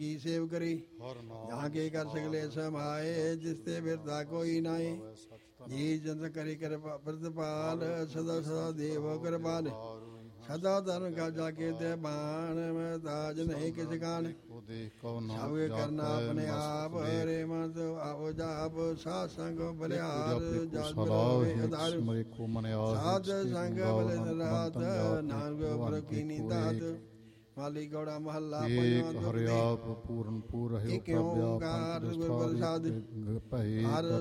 ਕੀ save ਕਰੀ ਜਹਾਂ ਕੇ ਕਰ ਸਗਲੇ ਸਮਾਏ ਜਿਸ ਤੇ ਬਿਰਤਾ ਕੋਈ ਨਾਏ ਜੀ ਜੰਤ ਕਰੀ ਕਿਰਪਾ ਪ੍ਰਤਪਾਲ ਸਦਾ ਸਦਾ ਦੇਵ ਕਿਰਪਾਲ ਸਦਾ ਧਨ ਕਾ ਜਾ ਕੇ ਤੇ ਬਾਣ ਮੈਂ ਤਾਜ ਨਹੀਂ ਕਿਸ ਕਾਨ ਸਭ ਕਰਨਾ ਆਪਣੇ ਆਪ ਰੇ ਮਨ ਆਓ ਜਾਪ ਸਾਧ ਸੰਗ ਬਲਿਹਾਰ ਜਸ ਬਰੋਵੇ ਅਧਾਰ ਸਾਧ ਸੰਗ ਬਲੇ ਰਾਤ ਨਾਨਕ ਗੁਰ ਕੀ ਨੀਂਦਾਤ ਮਾਲੀ ਗੌੜਾ ਮਹੱਲਾ ਪੰਜਵਾਂ ਹਰਿ ਆਪ ਪੂਰਨ ਪੂਰ ਹੈ ਏਕ ਓੰਕਾਰ ਗੁਰ ਪ੍ਰਸਾਦਿ ਹਰਿ